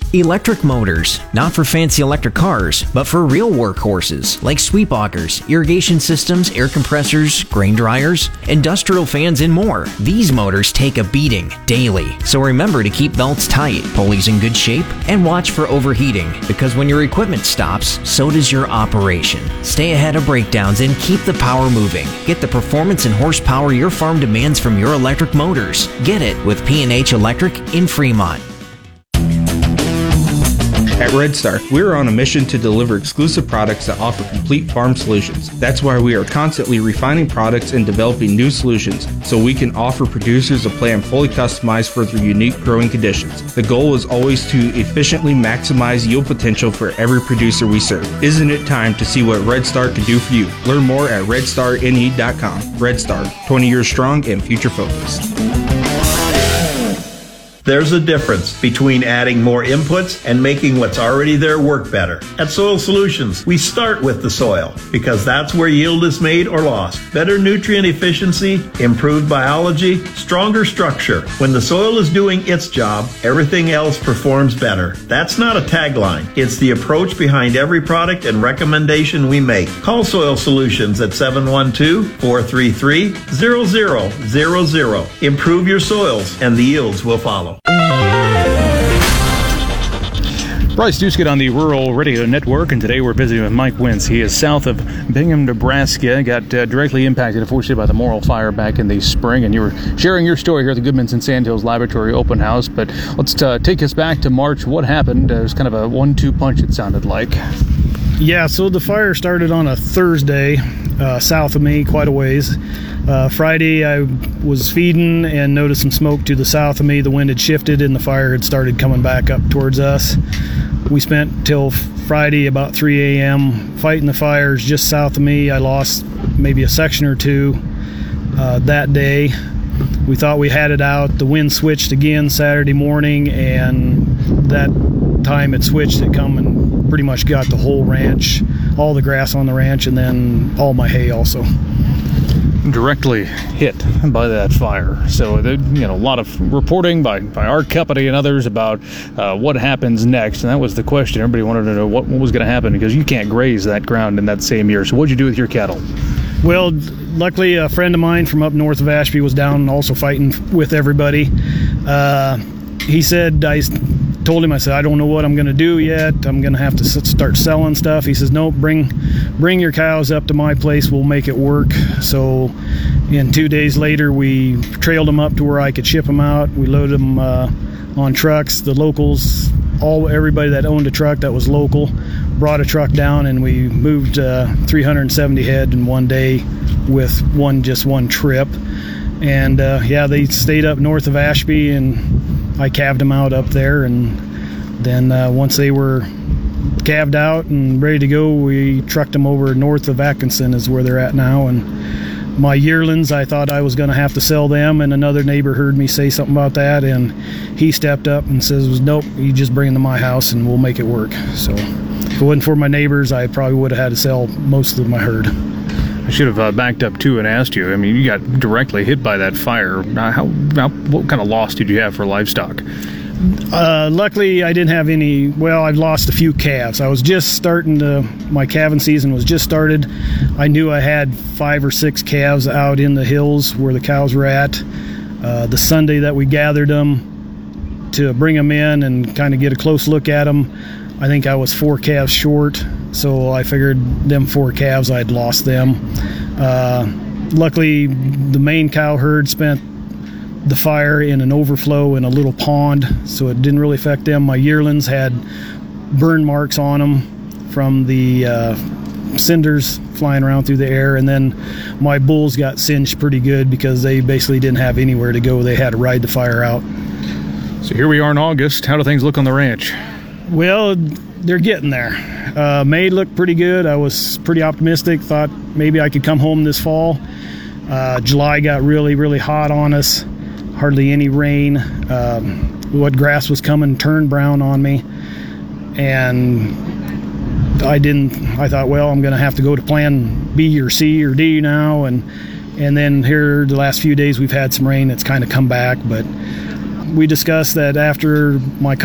Electric motors, not for fancy electric cars, but for real workhorses like sweep augers, irrigation systems, air compressors, grain dryers, industrial fans, and more. These motors take a beating daily, so remember to keep belts tight, pulleys in good shape, and watch for overheating, because when your equipment stops, so does your operation. Stay ahead of breakdowns and keep the power moving. Get the performance and horsepower your farm demands from your electric motors. Get it with P&H Electric in Fremont. At Red Star, we are on a mission to deliver exclusive products that offer complete farm solutions. That's why we are constantly refining products and developing new solutions so we can offer producers a plan fully customized for their unique growing conditions. The goal is always to efficiently maximize yield potential for every producer we serve. Isn't it time to see what Red Star can do for you? Learn more at redstarne.com. Red Star, 20 years strong and future focused. There's a difference between adding more inputs and making what's already there work better. At Soil Solutions, we start with the soil because that's where yield is made or lost. Better nutrient efficiency, improved biology, stronger structure. When the soil is doing its job, everything else performs better. That's not a tagline. It's the approach behind every product and recommendation we make. Call Soil Solutions at 712-433-0000. Improve your soils and the yields will follow. Bryce Duskett on the Rural Radio Network, and today we're visiting with Mike Wentz. He is south of Bingham, Nebraska. Got directly impacted, unfortunately, by the Morrill fire back in the spring, and you were sharing your story here at the Goodman's and Sandhills Laboratory Open House. But let's take us back to March. What happened? It was kind of a 1-2 punch, it sounded like. Yeah, so the fire started on a Thursday south of me, quite a ways. Friday, I was feeding and noticed some smoke to the south of me. The wind had shifted and the fire had started coming back up towards us. We spent till Friday about 3 a.m. fighting the fires just south of me. I lost maybe a section or two that day. We thought we had it out. The wind switched again Saturday morning, and that time it switched, it come and pretty much got the whole ranch, all the grass on the ranch, and then all my hay also. Directly hit by that fire. So, a lot of reporting by our company and others about what happens next, and that was the question. Everybody wanted to know what was going to happen, because you can't graze that ground in that same year. So what did you do with your cattle? Well, luckily a friend of mine from up north of Ashby was down also fighting with everybody. He said, I told him, I said, I don't know what I'm going to do yet. I'm going to have to start selling stuff. He says, no, bring your cows up to my place. We'll make it work. So 2 days later, we trailed them up to where I could ship them out. We loaded them on trucks. The locals, everybody that owned a truck that was local, brought a truck down, and we moved 370 head in one day with just one trip. And they stayed up north of Ashby, and I calved them out up there, and then once they were calved out and ready to go, we trucked them over north of Atkinson is where they're at now. And my yearlings, I thought I was going to have to sell them, and another neighbor heard me say something about that, and he stepped up and says, nope, you just bring them to my house and we'll make it work. So if it wasn't for my neighbors, I probably would have had to sell most of my herd. I should have backed up too and asked you. I mean, you got directly hit by that fire. What kind of loss did you have for livestock? Luckily, I didn't have any. Well, I've lost a few calves. I was just starting my calving season was just started. I knew I had 5 or 6 calves out in the hills where the cows were at. The Sunday that we gathered them to bring them in and kind of get a close look at them, I think I was 4 calves short. So I figured them 4 calves, I'd lost them. Luckily, the main cow herd spent the fire in an overflow in a little pond, so it didn't really affect them. My yearlings had burn marks on them from the cinders flying around through the air, and then my bulls got singed pretty good because they basically didn't have anywhere to go. They had to ride the fire out. So here we are in August. How do things look on the ranch? Well, they're getting there. May looked pretty good. I was pretty optimistic, thought maybe I could come home this fall. July got really, really hot on us. Hardly any rain. What grass was coming turned brown on me. And I thought, well, I'm going to have to go to plan B or C or D now. And then here the last few days we've had some rain that's kind of come back. But we discussed that after my